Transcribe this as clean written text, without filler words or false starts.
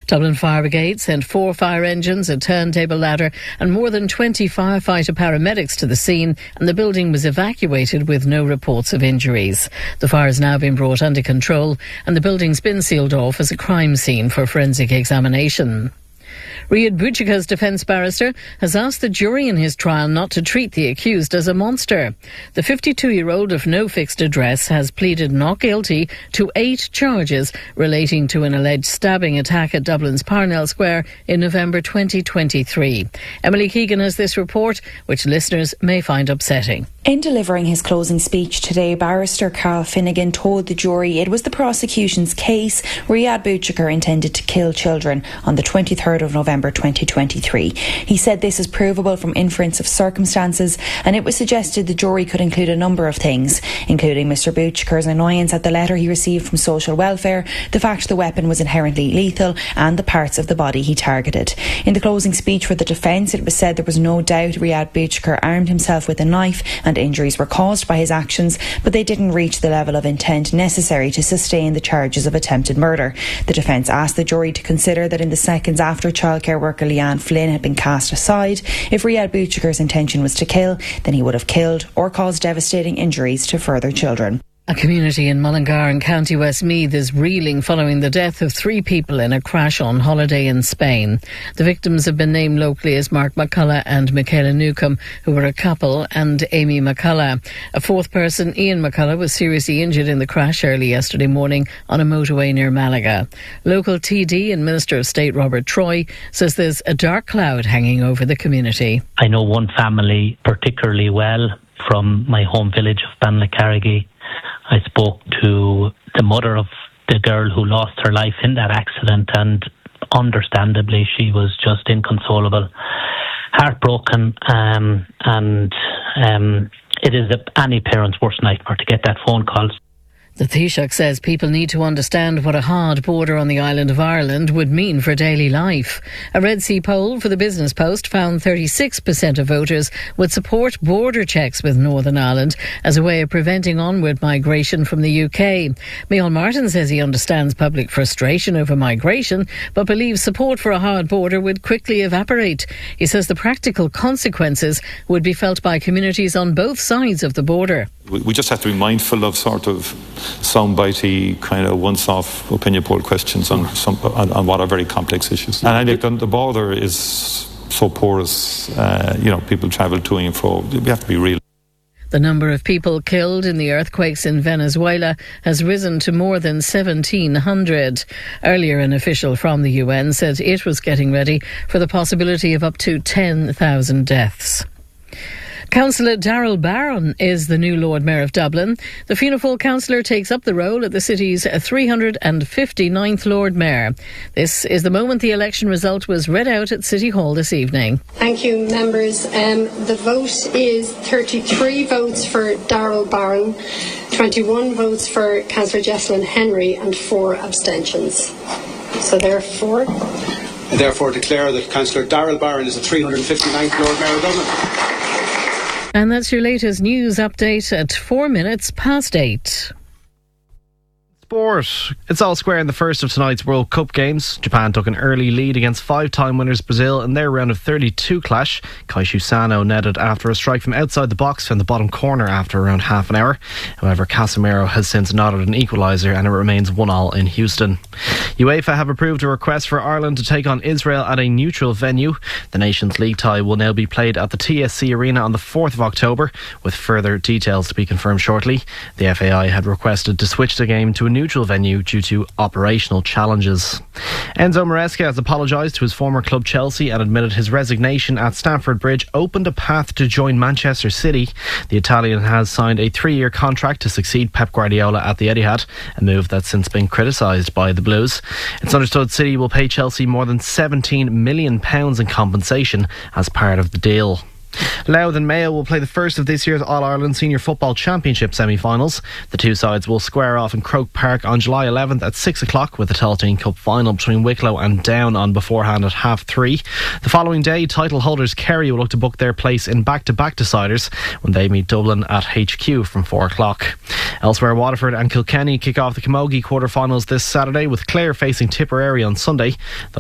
Dublin Fire Brigade sent 4 fire engines, a turntable ladder and more than 20 firefighter paramedics to the scene, and the building was evacuated with no reports of injuries. The fire has now been brought under control and the building's been sealed off as a crime scene for forensic examination. Riyad Bouchika's defence barrister has asked the jury in his trial not to treat the accused as a monster. The 52-year-old of no fixed address has pleaded not guilty to 8 charges relating to an alleged stabbing attack at Dublin's Parnell Square in November 2023. Emily Keegan has this report, which listeners may find upsetting. In delivering his closing speech today, barrister Carl Finnegan told the jury it was the prosecution's case Riyad Bouchika intended to kill children on the 23rd of November 2023. He said this is provable from inference of circumstances, and it was suggested the jury could include a number of things, including Mr Bouchika's annoyance at the letter he received from social welfare, the fact the weapon was inherently lethal, and the parts of the body he targeted. In the closing speech for the defence, it was said there was no doubt Riyad Bouchika armed himself with a knife and injuries were caused by his actions, but they didn't reach the level of intent necessary to sustain the charges of attempted murder. The defence asked the jury to consider that in the seconds after childcare worker Leanne Flynn had been cast aside, if Riyad Bouchika's intention was to kill, then he would have killed or caused devastating injuries to further children. A community in Mullingar in County Westmeath is reeling following the death of 3 people in a crash on holiday in Spain. The victims have been named locally as Mark McCullough and Michaela Newcomb, who were a couple, and Amy McCullough. A 4th person, Ian McCullough, was seriously injured in the crash early yesterday morning on a motorway near Malaga. Local TD and Minister of State Robert Troy says there's a dark cloud hanging over the community. I know one family particularly well from my home village of Banlacarrigy. I spoke to the mother of the girl who lost her life in that accident, and understandably she was just inconsolable, heartbroken, and it is any parent's worst nightmare to get that phone call. The Taoiseach says people need to understand what a hard border on the island of Ireland would mean for daily life. A Red C poll for the Business Post found 36% of voters would support border checks with Northern Ireland as a way of preventing onward migration from the UK. Micheál Martin says he understands public frustration over migration, but believes support for a hard border would quickly evaporate. He says the practical consequences would be felt by communities on both sides of the border. We just have to be mindful of sort of soundbitey kind of once-off opinion poll questions on what are very complex issues. And I think the border is so porous, people travel to and fro. We have to be real. The number of people killed in the earthquakes in Venezuela has risen to more than 1,700. Earlier, an official from the UN said it was getting ready for the possibility of up to 10,000 deaths. Councillor Daryl Barron is the new Lord Mayor of Dublin. The Fianna Fáil councillor takes up the role at the city's 359th Lord Mayor. This is the moment the election result was read out at City Hall this evening. Thank you, members. The vote is 33 votes for Daryl Barron, 21 votes for Councillor Jessalyn Henry and 4 abstentions. So therefore declare that Councillor Daryl Barron is the 359th Lord Mayor of Dublin. And that's your latest news update at 8:04. Sport. It's all square in the first of tonight's World Cup games. Japan took an early lead against 5-time winners Brazil in their round of 32 clash. Kaishu Sano netted after a strike from outside the box in the bottom corner after around half an hour. However, Casemiro has since nodded an equaliser and it remains 1-1 in Houston. UEFA have approved a request for Ireland to take on Israel at a neutral venue. The Nations League tie will now be played at the TSC Arena on the 4th of October, with further details to be confirmed shortly. The FAI had requested to switch the game to a neutral venue due to operational challenges. Enzo Maresca has apologised to his former club Chelsea and admitted his resignation at Stamford Bridge opened a path to join Manchester City. The Italian has signed a 3-year contract to succeed Pep Guardiola at the Etihad, a move that's since been criticised by the Blues. It's understood City will pay Chelsea more than £17 million in compensation as part of the deal. Louth and Mayo will play the first of this year's All-Ireland Senior Football Championship semi-finals. The two sides will square off in Croke Park on July 11th at 6 o'clock, with the Tailteann Cup final between Wicklow and Down on beforehand at 3:30. The following day, title holders Kerry will look to book their place in back-to-back deciders when they meet Dublin at HQ from 4 o'clock. Elsewhere, Waterford and Kilkenny kick off the Camogie quarter-finals this Saturday, with Clare facing Tipperary on Sunday.